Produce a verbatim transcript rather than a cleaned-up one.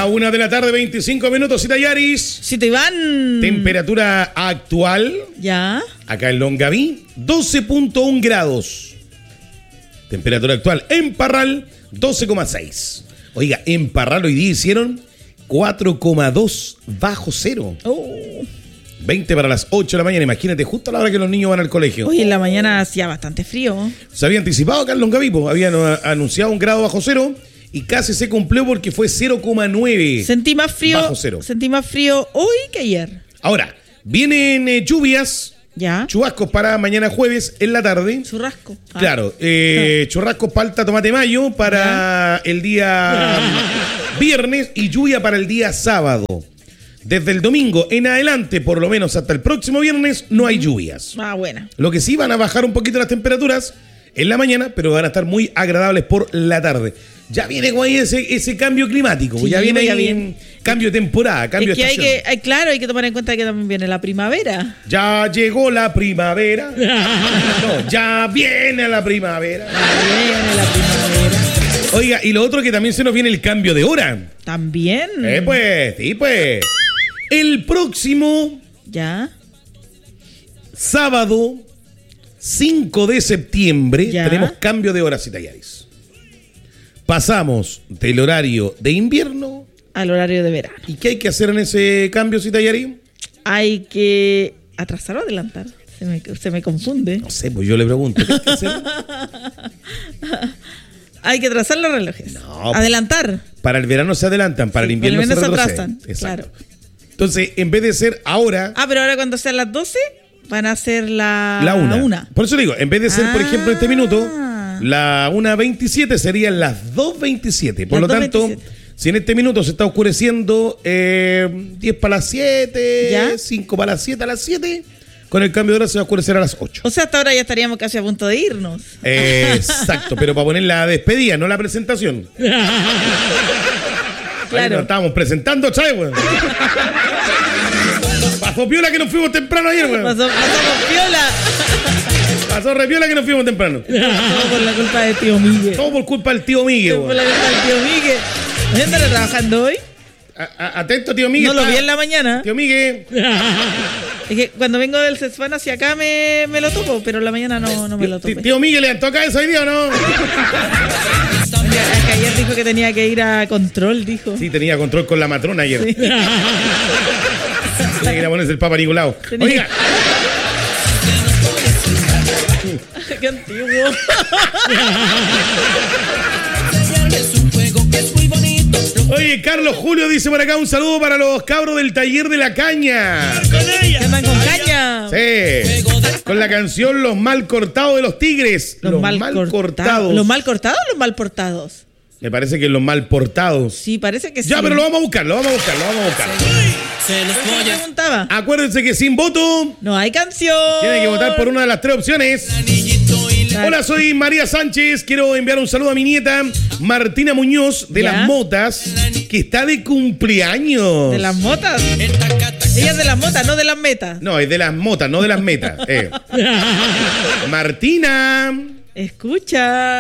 una de la tarde, veinticinco minutos, Cita Yaris. Cita Iván. Temperatura actual. Ya. Acá en Longaví, doce punto uno grados. Temperatura actual en Parral, doce coma seis. Oiga, en Parral hoy día hicieron cuatro coma dos bajo cero. Oh. veinte para las ocho de la mañana. Imagínate, justo a la hora que los niños van al colegio. Hoy en la mañana hacía bastante frío. Se había anticipado acá en Longaví, pues, habían uh, anunciado un grado bajo cero y casi se cumplió porque fue cero coma nueve. Sentí más frío. Bajo cero. Sentí más frío hoy que ayer. Ahora, vienen eh, lluvias. Ya. Chubascos para mañana jueves en la tarde. Churrasco. Ah. Claro, eh, churrascos, palta, tomate, mayo para ya. El día viernes y lluvia para el día sábado. Desde el domingo en adelante, por lo menos hasta el próximo viernes, no hay lluvias. Ah, buena. Lo que sí van a bajar un poquito las temperaturas en la mañana, pero van a estar muy agradables por la tarde. Ya viene con ahí ese, ese cambio climático, sí, ya viene ahí bien. Cambio de temporada, cambio es que de estación. Hay que, hay, claro, hay que tomar en cuenta que también viene la primavera. Ya llegó la primavera. No, ya viene la primavera. Ya viene la primavera. Oiga, y lo otro que también se nos viene el cambio de hora. También. Eh, pues, sí, pues. El próximo... Ya. Sábado cinco de septiembre ya. Tenemos cambio de hora, Cita Yaris. Pasamos del horario de invierno al horario de verano. ¿Y qué hay que hacer en ese cambio, Cita Yaris? Hay que atrasar o adelantar. Se me, se me confunde. No sé, pues yo le pregunto. ¿Qué hay que hacer? Hay que atrasar los relojes. No. Para, para el verano se adelantan, para sí, el invierno, para el invierno se, se atrasan. Exacto. Claro. Entonces, en vez de ser ahora... Ah, pero ahora cuando sean las doce, van a ser la, la una. una. Por eso digo, en vez de ser, ah. por ejemplo, este minuto, la una veintisiete serían las dos veintisiete. Por las lo tanto, veintisiete. Si en este minuto se está oscureciendo eh, diez para las siete, ¿ya? cinco para las siete, a las siete, con el cambio de hora se va a oscurecer a las ocho. O sea, hasta ahora ya estaríamos casi a punto de irnos. Eh, exacto, pero para poner la despedida, no la presentación. Claro. Nos estábamos presentando, ¿sabes, güey? Pasó piola que nos fuimos temprano ayer, güey. Pasó, pasó piola. Pasó re piola que nos fuimos temprano. Todo por la culpa de tío Miguel. Todo por culpa del tío Miguel, Todo por la culpa del tío Miguel. ¿Dónde estará trabajando hoy? A, a, atento, tío Miguel. No lo vi en la mañana. Tío Miguel. Es que cuando vengo del Cesfán hacia acá me, me lo topo, pero en la mañana no, no me lo topo. Tío Miguel, ¿le toca eso hoy día o no? Es que ayer dijo que tenía que ir a control, dijo. Sí, tenía control con la matrona ayer. Sí. Tenía que ir a ponerse el Papa Nicolau. Tenía... Oiga. Qué antiguo. Oye, Carlos Julio dice por acá un saludo para los cabros del taller de la caña. Con ella. ¿Qué andan con caña? Sí. Con la canción Los Mal Cortados de los Tigres. Los, los mal, mal cortados. cortados. ¿Los mal cortados o los mal portados? Me parece que los mal portados. Sí, parece que sí. Ya, pero lo vamos a buscar, lo vamos a buscar, lo vamos a buscar. Se los voy a preguntaba. Acuérdense que sin voto no hay canción. Tienen que votar por una de las tres opciones. Hola, soy María Sánchez. Quiero enviar un saludo a mi nieta Martina Muñoz de ¿Ya? Las Motas, que está de cumpleaños. ¿De las Motas? Ella es de las Motas, no de las Metas. No, es de las Motas, no de las Metas. Eh. Martina. Escucha.